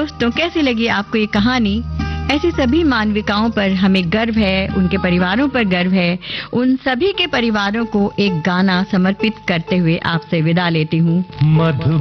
दोस्तों, कैसी लगी आपको ये कहानी? ऐसी सभी मानविकाओं पर हमें गर्व है, उनके परिवारों पर गर्व है। उन सभी के परिवारों को एक गाना समर्पित करते हुए आपसे विदा लेती हूँ।